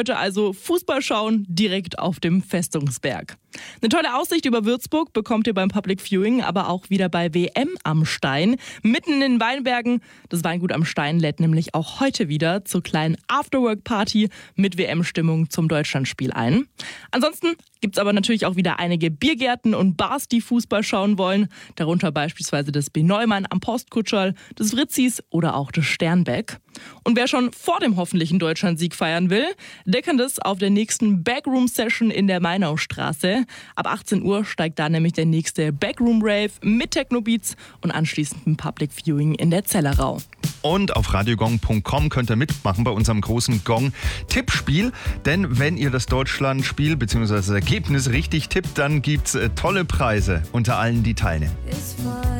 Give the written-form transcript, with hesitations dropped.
Heute also Fußball schauen direkt auf dem Festungsberg. Eine tolle Aussicht über Würzburg bekommt ihr beim Public Viewing, aber auch wieder bei WM am Stein. Mitten in den Weinbergen. Das Weingut am Stein lädt nämlich auch heute wieder zur kleinen Afterwork-Party mit WM-Stimmung zum Deutschlandspiel ein. Ansonsten gibt's aber natürlich auch wieder einige Biergärten und Bars, die Fußball schauen wollen. Darunter beispielsweise das B. Neumann am Postkutschal, das Fritzis oder auch das Sternbeck. Und wer schon vor dem hoffentlichen Deutschlandsieg feiern will, der kann das auf der nächsten Backroom-Session in der Mainaustraße. Ab 18 Uhr steigt da nämlich der nächste Backroom-Rave mit Techno-Beats und anschließend ein Public Viewing in der Zellerau. Und auf radiogong.com könnt ihr mitmachen bei unserem großen Gong-Tippspiel. Denn wenn ihr das Deutschlandspiel bzw. das Ergebnis richtig tippt, dann gibt's tolle Preise unter allen, die teilnehmen.